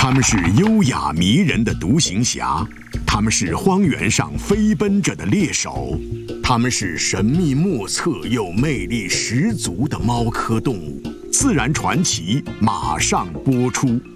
它们是优雅迷人的独行侠，它们是荒原上飞奔着的猎手，它们是神秘莫测又魅力十足的猫科动物。自然传奇马上播出。